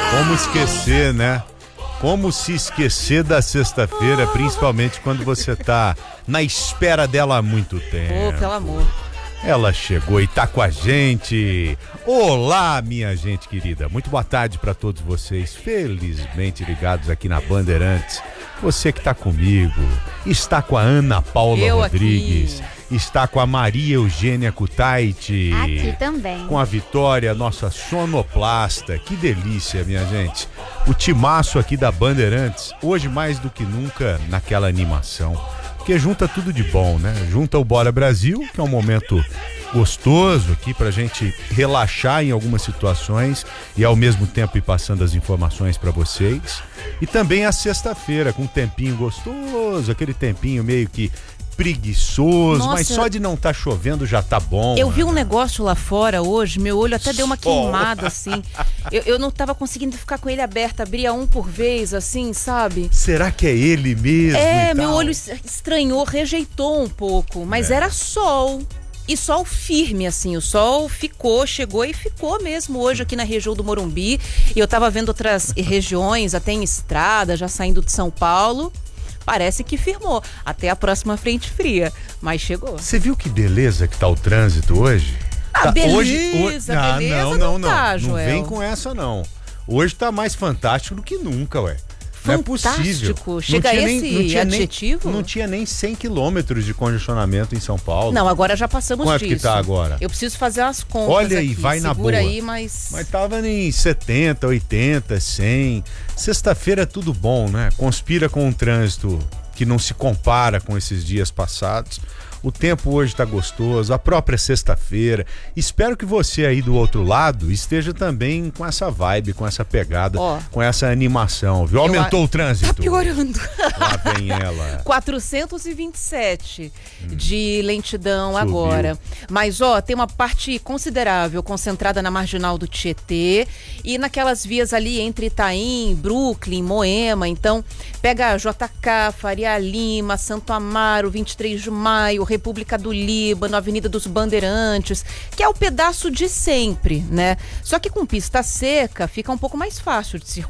Como esquecer, né? Como se esquecer da sexta-feira, principalmente quando você tá na espera dela há muito tempo. Pelo amor. Ela chegou e tá com a gente. Olá, minha gente querida. Muito boa tarde para todos vocês, felizmente ligados aqui na Bandeirantes. Você que tá comigo, está com a Ana Paula Rodrigues, aqui. Está com a Maria Eugênia Kutaiti. Aqui também. Com a Vitória, nossa sonoplasta. Que delícia, minha gente. O timaço aqui da Bandeirantes, hoje mais do que nunca naquela animação. Porque junta tudo de bom, né? Junta o Bora Brasil, que é um momento gostoso aqui pra gente relaxar em algumas situações e ao mesmo tempo ir passando as informações pra vocês. E também a sexta-feira, com um tempinho gostoso, aquele tempinho meio que preguiçoso. Nossa, mas só de não tá chovendo já tá bom. Eu vi um negócio lá fora hoje, meu olho até deu uma queimada, assim. Eu não tava conseguindo ficar com ele aberto, abria um por vez, assim, sabe? Será que é ele mesmo? Meu olho estranhou, rejeitou um pouco, mas era sol. E sol firme, assim, o sol chegou e ficou mesmo hoje aqui na região do Morumbi. E eu tava vendo outras regiões, até em estrada, já saindo de São Paulo. Parece que firmou. Até a próxima frente fria. Mas chegou. Você viu que beleza que tá o trânsito hoje? Beleza, não tá, não Joel. Vem com essa, não. Hoje tá mais fantástico do que nunca, ué. Não é possível. Chega esse adjetivo? Não tinha nem 100 quilômetros de congestionamento em São Paulo. Não, agora já passamos disso. Quanto que tá agora? Eu preciso fazer umas contas. Olha aí, aqui. vai na boa. Aí, mas tava em 70, 80, 100. Sexta-feira é tudo bom, né? Conspira com um trânsito que não se compara com esses dias passados. O tempo hoje tá gostoso, a própria sexta-feira. Espero que você aí do outro lado esteja também com essa vibe, com essa pegada, com essa animação, viu? Aumentou o trânsito. Tá piorando. Lá vem ela. 427 de lentidão. Subiu. Agora. Mas, tem uma parte considerável concentrada na marginal do Tietê e naquelas vias ali entre Itaim, Brooklyn, Moema. Então, pega JK, Faria Lima, Santo Amaro, 23 de Maio, República do Líbano, Avenida dos Bandeirantes, que é o pedaço de sempre, né? Só que com pista seca fica um pouco mais fácil de circular.